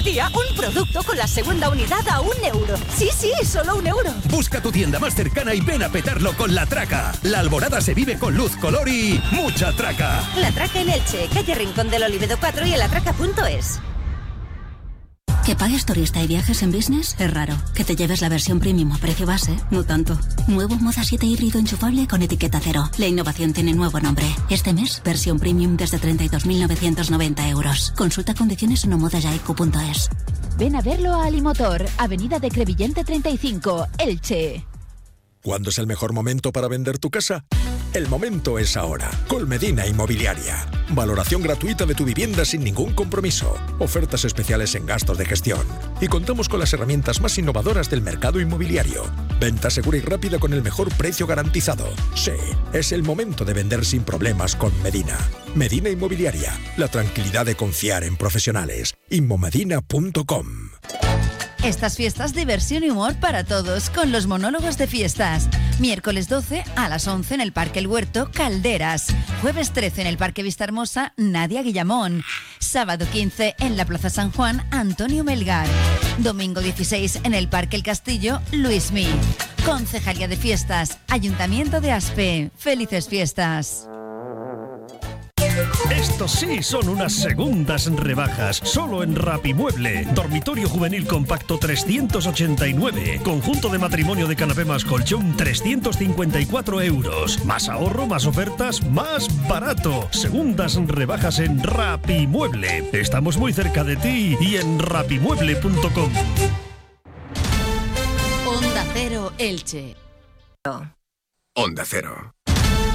día, un producto con la segunda unidad a €1. Sí, solo €1. Busca tu tienda más cercana y ven a petarlo con La Traca. La Alborada se vive con luz, color y mucha traca. La Traca en Elche, calle Rincón del Olivedo 4 y en latraca.es. ¿Que pagues turista y viajes en business? Es raro. ¿Que te lleves la versión premium a precio base? No tanto. Nuevo Moda 7 híbrido enchufable con etiqueta cero. La innovación tiene nuevo nombre. Este mes, versión premium desde 32.990 euros. Consulta condiciones en omodayaiku.es. Ven a verlo a Alimotor, Avenida de Crevillente 35, Elche. ¿Cuándo es el mejor momento para vender tu casa? El momento es ahora. Colmedina Inmobiliaria. Valoración gratuita de tu vivienda sin ningún compromiso. Ofertas especiales en gastos de gestión. Y contamos con las herramientas más innovadoras del mercado inmobiliario. Venta segura y rápida con el mejor precio garantizado. Sí, es el momento de vender sin problemas con Medina. Medina Inmobiliaria. La tranquilidad de confiar en profesionales. Inmomedina.com. Estas fiestas, diversión y humor para todos con los monólogos de fiestas. Miércoles 12 a las 11 en el Parque El Huerto, Calderas. Jueves 13 en el Parque Vista Hermosa, Nadia Guillamón. Sábado 15 en la Plaza San Juan, Antonio Melgar. Domingo 16 en el Parque El Castillo, Luis Mí. Concejalía de Fiestas, Ayuntamiento de Aspe. Felices fiestas. Estos sí son unas segundas rebajas, solo en Rapimueble. Dormitorio juvenil compacto 389. Conjunto de matrimonio de canapé más colchón 354 euros. Más ahorro, más ofertas, más barato. Segundas rebajas en Rapimueble. Estamos muy cerca de ti y en rapimueble.com. Onda Cero Elche. Onda Cero.